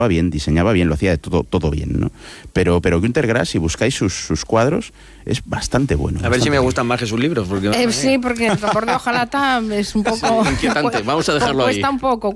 bien, diseñaba bien, lo hacía de todo bien, ¿no? Pero Günter Grass, si buscáis sus cuadros, es bastante bueno. A ver si me gustan más que sus libros. Porque sí, porque el Vapor de Hojalata es un poco... inquietante, vamos a dejarlo ahí. Cuesta un poco.